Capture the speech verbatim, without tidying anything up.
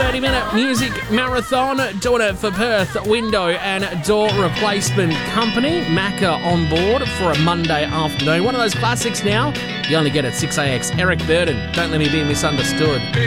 thirty-minute music marathon, doing it for Perth Window and Door Replacement Company. Macca on board for a Monday afternoon. One of those classics now, you only get at six A X. Eric Burden, Don't Let Me Be Misunderstood.